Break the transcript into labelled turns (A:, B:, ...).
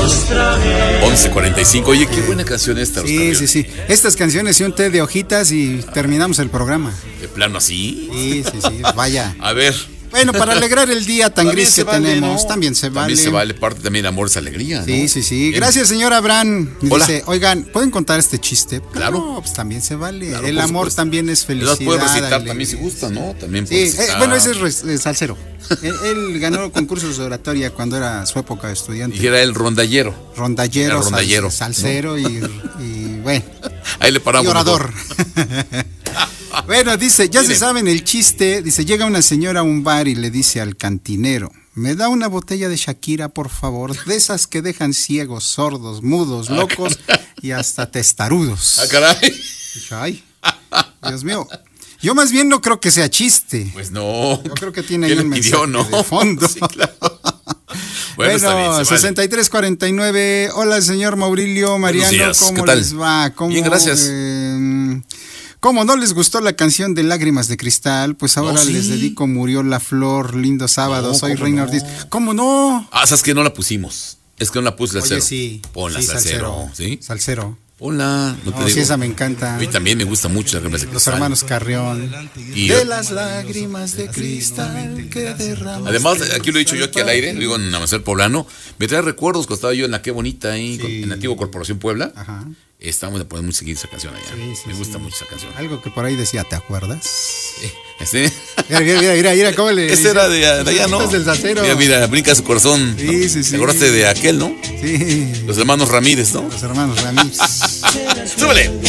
A: 11:45. Oye, qué buena canción esta.
B: Sí. Estas canciones y un té de hojitas y terminamos el programa.
A: ¿De plano así?
B: Sí, vaya.
A: A ver.
B: Bueno, para alegrar el día tan gris que tenemos, también se vale.
A: También se vale, parte también amor es alegría, ¿no?
B: Sí. Gracias, señor Abraham.
A: Hola.
B: Dice, oigan, ¿pueden contar este chiste?
A: Claro.
B: No, pues también se vale.
A: Claro,
B: el amor también es felicidad.
A: Lo puede recitar también si gusta, ¿no? También puede recitar.
B: Bueno, ese es salsero. él ganó concursos de oratoria cuando era su época de estudiante.
A: Y era el rondallero.
B: Rondallero, salsero, ¿no? y bueno.
A: Ahí le paramos.
B: Y orador. Bueno, dice, ya se saben el chiste. Dice, llega una señora a un bar y le dice al cantinero, ¿me da una botella de Shakira, por favor? De esas que dejan ciegos, sordos, mudos, locos y hasta testarudos.
A: Ah, caray.
B: Dice, ay, Dios mío. Yo más bien no creo que sea chiste.
A: Pues no.
B: Yo creo que tiene ahí un mensaje de fondo. Sí, claro. Bueno, 6349. Hola, señor Maurilio, Mariano, ¿cómo les va?
A: Bien, gracias.
B: ¿Cómo no les gustó la canción de Lágrimas de Cristal? Pues ahora les dedico Murió la Flor, lindo sábado, soy Reina Ortiz. ¿Cómo no?
A: ¿Sabes que no la pusimos? Es que no la puse Salsero.
B: Oye, sí.
A: Ponla, Salsero. ¿Sí?
B: Salsero.
A: Hola, no te digo.
B: Sí, esa me encanta.
A: A mí también me gusta mucho Lágrimas de Cristal.
B: Los hermanos Carrión. De las lágrimas de cristal que derramas.
A: Además, aquí lo he dicho yo aquí al aire, lo digo en Amanecer Poblano, me trae recuerdos cuando estaba yo en la Qué Bonita ahí, en la antigua Corporación Puebla. Ajá. Estamos de poner muy seguir esa canción allá. Me gusta mucho esa canción.
B: Algo que por ahí decía, ¿te acuerdas?
A: Mira,
B: ¿cómo le?
A: Ese era de allá, ¿no?
B: Del salsero.
A: Mira, brinca su corazón.
B: Sí.
A: ¿Te acordaste de aquel, no?
B: Sí.
A: Los hermanos Ramírez, ¿no?
B: Los hermanos Ramírez.
A: ¡Súbele!